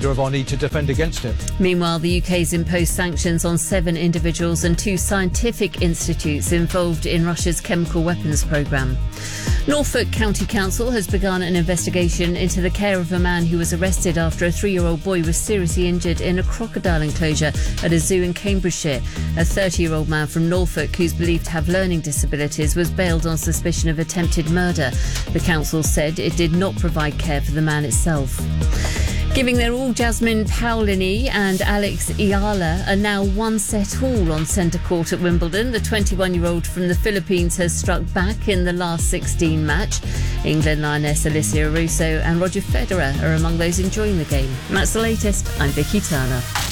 reminder of our need to defend against it. Meanwhile, the UK's imposed sanctions on 7 individuals and 2 scientific institutes involved in Russia's chemical weapons programme. Norfolk County Council has begun an investigation into the care of a man who was arrested after a 3-year-old boy was seriously injured in a crocodile enclosure at a zoo in Cambridgeshire. A 30-year-old man from Norfolk, who's believed to have learning disabilities, was bailed on suspicion of attempted murder. The council said it did not provide care for the man itself. Giving their all, Jasmine Paolini and Alex Ayala are now 1 set all on centre court at Wimbledon. The 21-year-old from the Philippines has struck back in the last 16 match. England lioness Alicia Russo and Roger Federer are among those enjoying the game. And that's the latest. I'm Vicky Turner.